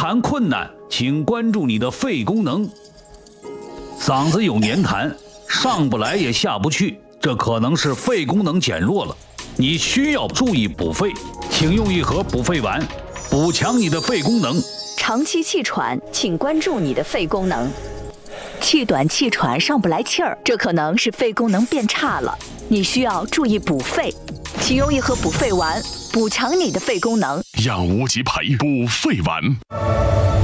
痰困难，请关注你的肺功能。嗓子有黏痰，上不来也下不去，这可能是肺功能减弱了，你需要注意补肺，请用一盒补肺丸，补强你的肺功能。 长期气喘，请关注你的肺功能。气短气喘上不来气儿，这可能是肺功能变差了，你需要注意补肺，请用一盒补肺丸，补强你的肺功能。 养无极培补肺丸。